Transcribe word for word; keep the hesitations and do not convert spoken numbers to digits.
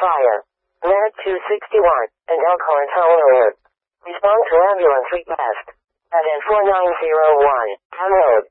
fire. Medic two sixty-one and Elkhorn Tower. Respond to ambulance request. At N four nine zero one. En route.